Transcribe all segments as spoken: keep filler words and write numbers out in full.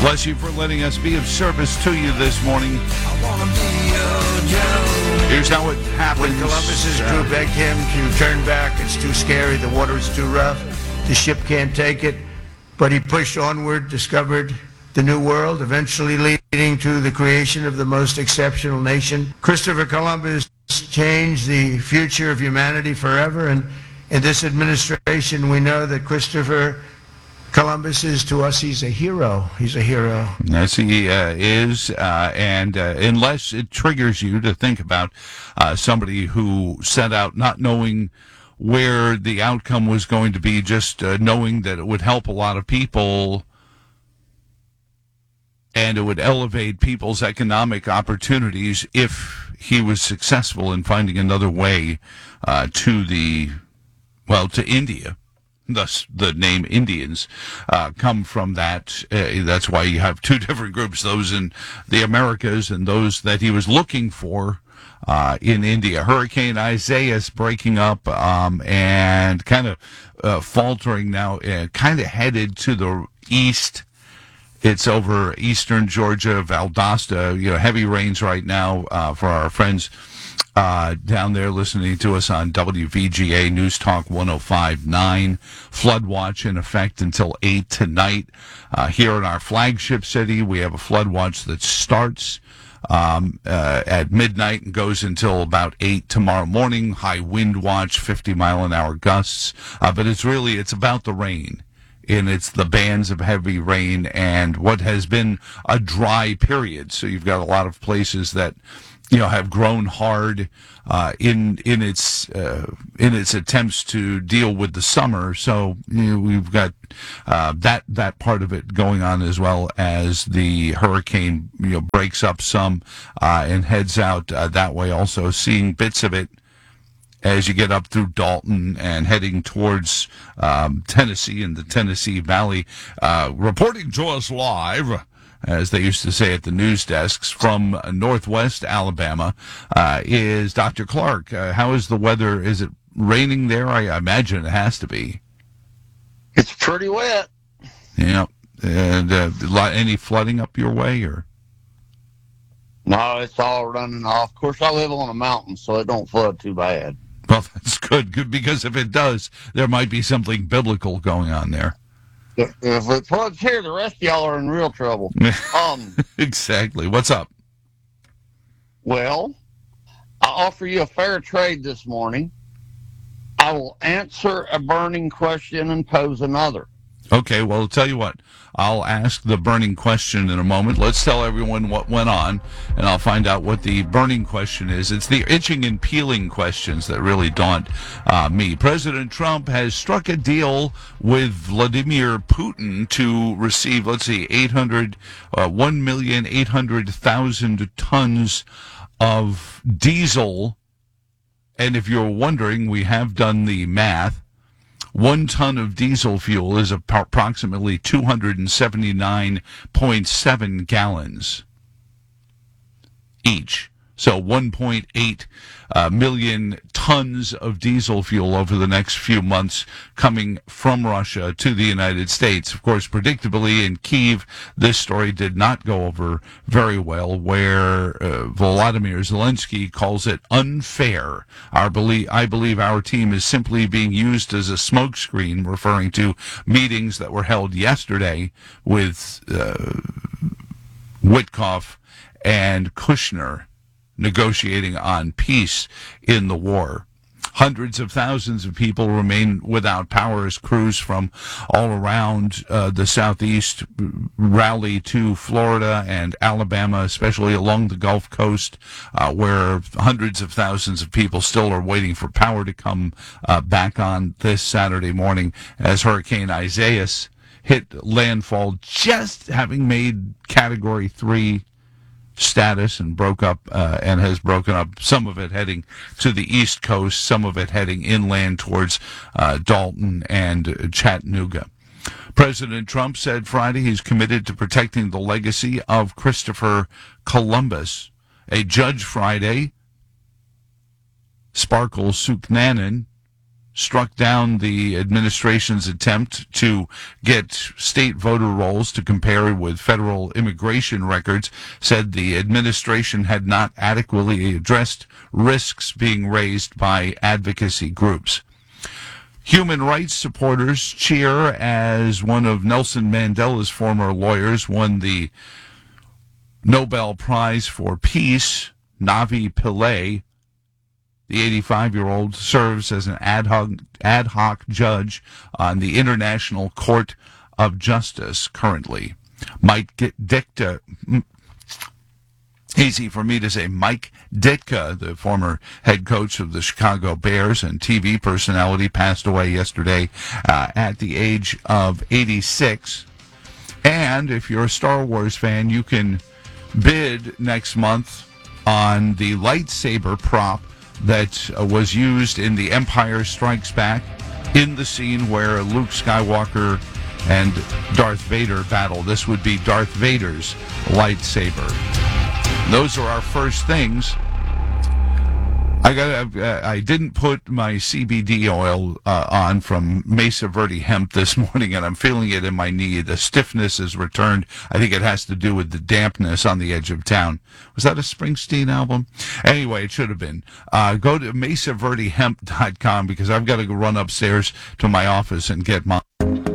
Bless you for letting us be of service to you this morning. Here's how it happens. When Columbus's crew begged him to turn back, it's too scary, the water's too rough, the ship can't take it. But he pushed onward, discovered the new world, eventually leading to the creation of the most exceptional nation. Christopher Columbus changed the future of humanity forever, and in this administration we know that Christopher Columbus is, to us, he's a hero. He's a hero. Yes, he uh, is, uh, and uh, unless it triggers you to think about uh, somebody who set out not knowing where the outcome was going to be, just uh, knowing that it would help a lot of people and it would elevate people's economic opportunities if he was successful in finding another way uh, to the, well, to India. Thus, the name Indians uh, come from that. Uh, that's why you have two different groups, those in the Americas and those that he was looking for uh, in India. Hurricane Isaias breaking up um, and kind of uh, faltering now, uh, kind of headed to the east. It's over eastern Georgia, Valdosta. You know, heavy rains right now uh, for our friends Uh, down there listening to us on W V G A News Talk one oh five point nine. Flood watch in effect until eight tonight. Uh, here in our flagship city, we have a flood watch that starts um, uh, at midnight and goes until about eight tomorrow morning. High wind watch, fifty mile an hour gusts. Uh, but it's really, it's about the rain. And it's the bands of heavy rain and what has been a dry period. So you've got a lot of places that, you know, have grown hard uh, in in its uh, in its attempts to deal with the summer. So you know, we've got uh, that that part of it going on, as well as the hurricane, you know, breaks up some uh, and heads out uh, that way. Also, seeing bits of it as you get up through Dalton and heading towards um, Tennessee and the Tennessee Valley. Uh, reporting to us live, as they used to say at the news desks, from Northwest Alabama, uh, is Doctor Clark. Uh, how is the weather? Is it raining there? I imagine it has to be. It's pretty wet. Yeah. And uh, any flooding up your way, or? No, it's all running off. Of course, I live on a mountain, so it don't flood too bad. Well, that's good, good, because if it does, there might be something biblical going on there. If, if it floods here, the rest of y'all are in real trouble. Um, exactly. What's up? Well, I offer you a fair trade this morning. I will answer a burning question and pose another. Okay, well, I'll tell you what. I'll ask the burning question in a moment. Let's tell everyone what went on, and I'll find out what the burning question is. It's the itching and peeling questions that really daunt uh, me. President Trump has struck a deal with Vladimir Putin to receive, let's see, eight hundred, uh, one million eight hundred thousand tons of diesel. And if you're wondering, we have done the math. One ton of diesel fuel is approximately two hundred seventy-nine point seven gallons each. So one point eight uh, million tons of diesel fuel over the next few months coming from Russia to the United States. Of course, predictably, in Kyiv, this story did not go over very well, where uh, Volodymyr Zelensky calls it unfair. Our belie- I believe our team is simply being used as a smokescreen, referring to meetings that were held yesterday with uh, Witkoff and Kushner, negotiating on peace in the war. Hundreds of thousands of people remain without power as crews from all around uh, the southeast rally to Florida and Alabama, especially along the Gulf Coast, uh, where hundreds of thousands of people still are waiting for power to come uh, back on this Saturday morning as Hurricane Isaias hit landfall, just having made Category three status and broke up uh, and has broken up, some of it heading to the east coast, some of it heading inland towards uh, Dalton and Chattanooga. President Trump said Friday he's committed to protecting the legacy of Christopher Columbus. A judge Friday, Sparkle Suknanen, struck down the administration's attempt to get state voter rolls to compare with federal immigration records, said the administration had not adequately addressed risks being raised by advocacy groups. Human rights supporters cheer as one of Nelson Mandela's former lawyers won the Nobel Prize for Peace. Navi Pillay, the eighty-five-year-old, serves as an ad hoc, ad hoc judge on the International Court of Justice currently. Mike Ditka, easy for me to say, Mike Ditka, the former head coach of the Chicago Bears and T V personality, passed away yesterday uh, at the age of eighty-six. And if you're a Star Wars fan, you can bid next month on the lightsaber prop that uh, was used in The Empire Strikes Back in the scene where Luke Skywalker and Darth Vader battle. This would be Darth Vader's lightsaber. Those are our first things. I got. Uh, I didn't put my C B D oil uh, on from Mesa Verde hemp this morning, and I'm feeling it in my knee. The stiffness has returned. I think it has to do with the dampness on the edge of town. Was that a Springsteen album? Anyway, it should have been. Uh, go to mesa verde hemp dot com because I've got to go run upstairs to my office and get my...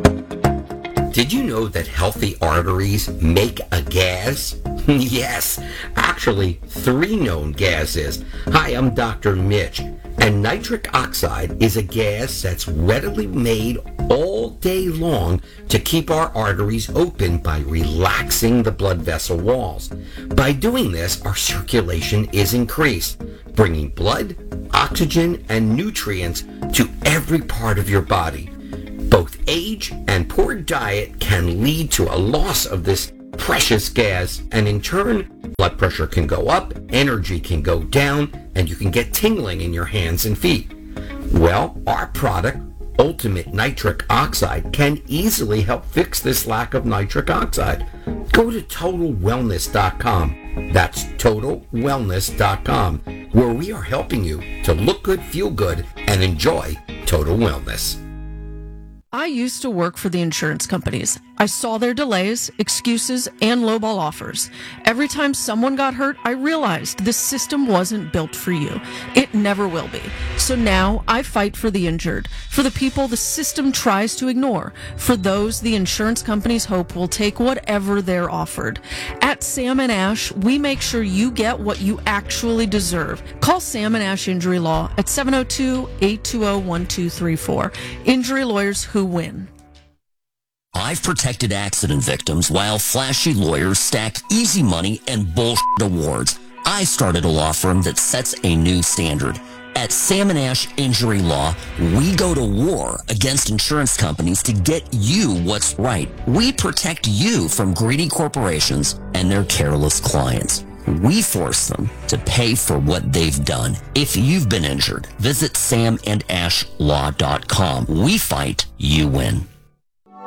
Did you know that healthy arteries make a gas? Yes, actually, three known gases. Hi, I'm Doctor Mitch, and nitric oxide is a gas that's readily made all day long to keep our arteries open by relaxing the blood vessel walls. By doing this, our circulation is increased, bringing blood, oxygen, and nutrients to every part of your body. Both age and poor diet can lead to a loss of this precious gas, and in turn, blood pressure can go up, energy can go down, and you can get tingling in your hands and feet. Well, our product, Ultimate Nitric Oxide, can easily help fix this lack of nitric oxide. Go to total wellness dot com. That's total wellness dot com, where we are helping you to look good, feel good, and enjoy total wellness. I used to work for the insurance companies. I saw their delays, excuses, and lowball offers. Every time someone got hurt, I realized this system wasn't built for you. It never will be. So now I fight for the injured, for the people the system tries to ignore, for those the insurance companies hope will take whatever they're offered. At Sam and Ash, we make sure you get what you actually deserve. Call Sam and Ash Injury Law at seven oh two, eight two oh, one two three four. Injury lawyers who win. I've protected accident victims while flashy lawyers stack easy money and bullshit awards. I started a law firm that sets a new standard. At Sam and Ash Injury Law, we go to war against insurance companies to get you what's right. We protect you from greedy corporations and their careless clients. We force them to pay for what they've done. If you've been injured, visit sam and ash law dot com. We fight, you win.